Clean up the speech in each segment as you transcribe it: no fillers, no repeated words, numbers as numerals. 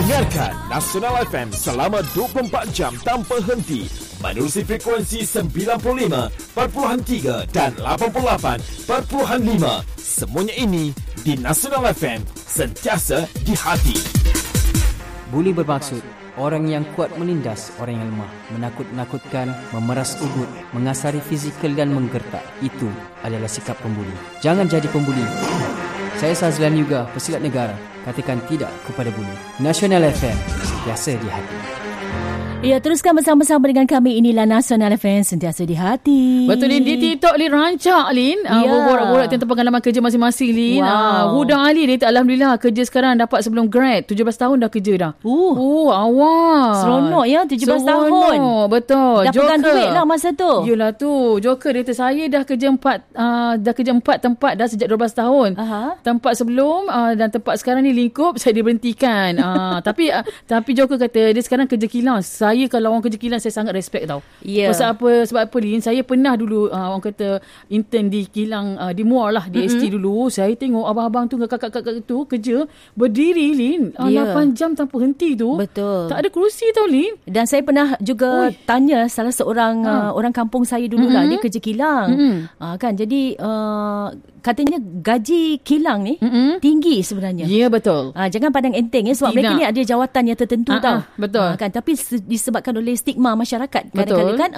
Dengarkan Nasional FM selama 24 jam tanpa henti menerusi frekuensi 95.3 dan 88.5. Semuanya ini di Nasional FM, sentiasa di hati. Buli bermaksud orang yang kuat menindas orang yang lemah, menakut-nakutkan, memeras ugut, mengasari fizikal dan menggertak. Itu adalah sikap pembuli. Jangan jadi pembuli. Saya Sazlan Yuga, pesilat negara. Katakan tidak kepada buli. Nasional FM, sentiasa di hati. Ya, teruskan bersama-sama dengan kami. Inilah Nasional FM, sentiasa di hati. Betul, Lin. Di TikTok, Lin, rancak, Lin. Borak-borak tentang pengalaman kerja masing-masing, Lin. Huda Ali, dia Alhamdulillah kerja sekarang dapat sebelum grad. 17 tahun dah kerja dah. Awal. Seronok ya, 17 tahun. Betul. Dah pegang duit lah masa tu. Yelah tu. Joker, dia saya dah kerja 4 tempat dah sejak 12 tahun. Tempat sebelum dan tempat sekarang ni lingkup, saya diberhentikan. Tapi Joker kata, dia sekarang kerja kilang. Saya kalau orang kerja kilang, saya sangat respect tau. Sebab apa Lin, saya pernah dulu orang kata intern di kilang di Muar lah, di ST dulu. Saya tengok abang-abang tu, kakak-kakak tu kerja berdiri, Lin, 8 jam tanpa henti tu. Betul. Tak ada kerusi tau, Lin. Dan saya pernah juga tanya salah seorang orang kampung saya dulu lah, dia kerja kilang. Kan, jadi katanya gaji kilang ni tinggi sebenarnya. Ya, betul. Jangan pandang enteng ya, sebab mereka ni ada jawatan yang tertentu tau. Betul. Kan, tapi disebabkan oleh stigma masyarakat kadang-kadang kan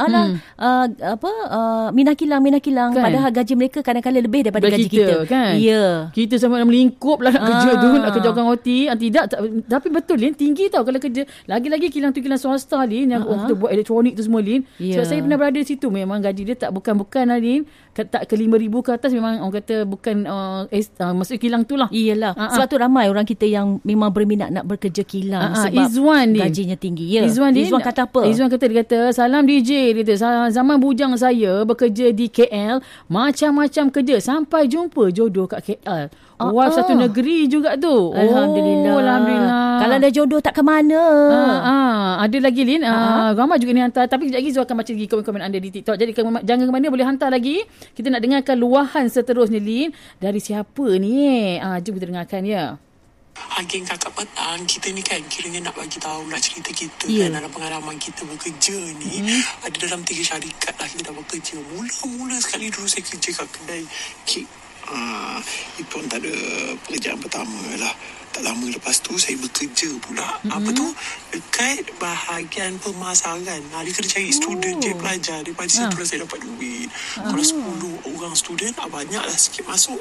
minah kilang kan? Padahal gaji mereka kadang-kadang lebih daripada gaji kita kan. Ya. Kita sama nak melingkup lah nak kerja tu, nak kerja orang OT. Tapi betul, Lin, tinggi tau kalau kerja. Lagi-lagi kilang tu kilang swasta, Lin, yang kita buat elektronik tu semua, Lin. Sebab saya pernah berada di situ, memang gaji dia tak bukan lah, Lin. Tak ke 5,000 ke atas, memang orang kata bukan maksud kilang tu lah. Iyalah. Sebab tu ramai orang kita yang memang berminat nak bekerja kilang sebab Izzuan, gajinya tinggi. Ya. Izzuan kata apa? Izzuan dia kata, salam DJ. Dia kata, zaman bujang saya bekerja di KL, macam-macam kerja sampai jumpa jodoh kat KL. Satu negeri juga tu. Alhamdulillah. Alhamdulillah. Kalau ada jodoh tak ke mana. Ada lagi, Lin. Ramai juga ni hantar. Tapi sekejap lagi Zul akan baca lagi komen-komen anda di TikTok. Jadi jangan ke mana, boleh hantar lagi. Kita nak dengarkan luahan seterusnya, Lin. Dari siapa ni? Jom kita dengarkan ya. Geng kakak petang, kita ni kan kiranya nak bagi tahu, nak cerita kita kan dalam pengalaman kita bekerja ni. Ada dalam 3 syarikat lah kita dah bekerja. Mula-mula sekali dulu saya kerja kat kedai kek. Itu antara pekerjaan pertama lah. Tak lama lepas tu saya bekerja pula apa tu dekat bahagian pemasaran. Dia kena cari student je, pelajar. Daripada situ lah saya dapat duit. Kalau 10 orang student banyak lah sikit masuk.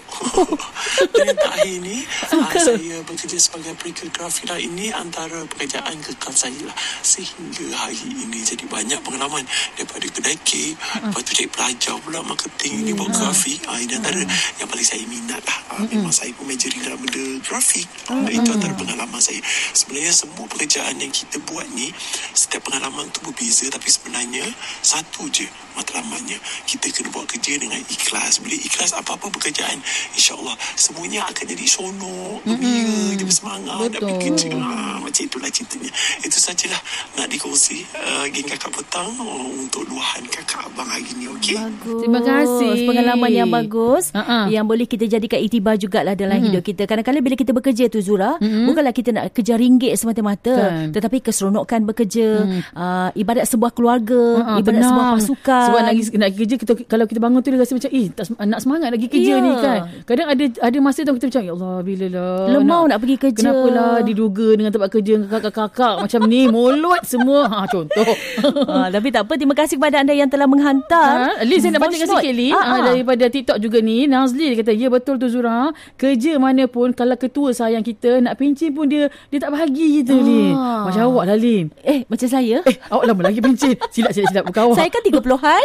Dan yang terakhir ni saya bekerja sebagai perikografi lah. Ini antara pekerjaan kekal saya lah sehingga hari ini. Jadi banyak pengalaman daripada kedai kek, lepas tu cari pelajar pula marketing ni buat grafik. Ini antara yang paling saya minat lah. Memang saya pun majoring dalam benda grafik. Itu antara pengalaman saya. Sebenarnya semua pekerjaan yang kita buat ni, setiap pengalaman tu berbeza, tapi sebenarnya satu je matlamatnya. Kita kena buat kerja dengan ikhlas. Bila ikhlas, apa-apa pekerjaan, insyaAllah semuanya akan jadi seronok, gembira, dia bersemangat nak pergi kerja. Macam itulah ceritanya. Itu sajalah nak dikongsi geng kakak petang untuk luahan kakak abang hari ni. Okay? Bagus. Terima kasih. Pengalaman yang bagus yang boleh kita jadikan iktibar jugalah dalam hidup kita. Kadang-kadang bila kita bekerja tu, Zura, bukanlah kita nak kejar ringgit semata-mata, tetapi keseronokan bekerja, ibarat sebuah keluarga, ibarat sebuah pasukan. Sebab nak kerja, kalau kita bangun tu dia rasa macam tak nak semangat lagi kerja ni kan. Kadang ada masa tu kita macam, ya Allah, bila lah lemau nak pergi kerja. Kenapalah diduga dengan tempat kerja kakak-kakak macam ni, mulut semua. Contoh. Tapi tak apa, terima kasih kepada anda yang telah menghantar. Lin, saya nak bacakan sikit, Lin. Daripada TikTok juga ni, Nazli dia kata, ya betul tu Zura, kerja mana pun kalau ketua sayang kita, nak pencin pun dia tak bahagi kita, Lin. Macam awak lah, Lin. Macam saya. Awak lama lagi pencin. Silap bukan awak. Saya kan 30-an.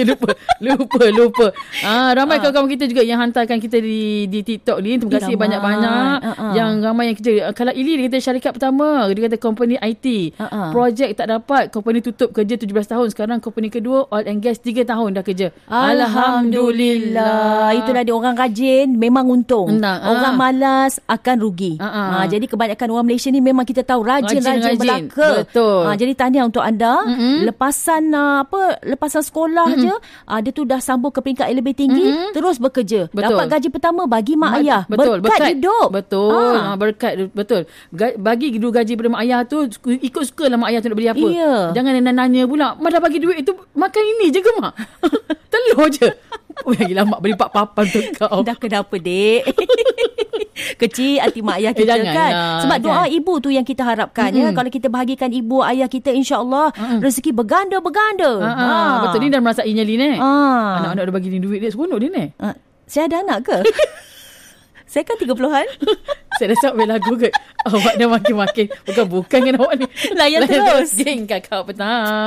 Lupa. Ramai kawan-kawan kita juga yang hantarkan kita di TikTok, Lin. Terima kasih banyak-banyak. Yang ramai yang kerja. Kalau Ili, dia kata syarikat pertama, dia kata company IT. Projek tak dapat, company tutup kerja 17 tahun. Sekarang company kedua, oil and gas 3 tahun dah kerja. Alhamdulillah. Itulah dia, orang rajin memang untung. Orang malas akan rugi. Jadi kebanyakan orang Malaysia ni memang kita tahu rajin belaka. Betul. Jadi tahniah untuk anda. Lepasan sekolah je, dia tu dah sambung ke peringkat yang lebih tinggi, terus bekerja. Betul. Dapat gaji pertama bagi mak ayah. Betul, berkat hidup. Betul. Berkat, betul. Bagi dulu gaji pada mak ayah tu, ikut suka lah mak ayah tu nak beli apa. Jangan nanya pula, mak dah bagi duit tu makan ini je ke mak? Telur je. Lagi lama beli 4 papan tu kau. Dah kenapa, dek? Kecil hati mak ayah kita kan. Sebab doa ibu tu yang kita harapkan. Ya. Kalau kita bahagikan ibu ayah kita, insya-Allah rezeki berganda-berganda. Betul, ni dah merasainya Lin. Anak-anak dah bagi ni duit dia, seronok dia ni. Saya ada anak ke? Saya kan 30-an. Saya dah siap lagu ke? Awak dah makin-makin. Bukan kan awak ni. Layan terus. Geng Kakak Petang.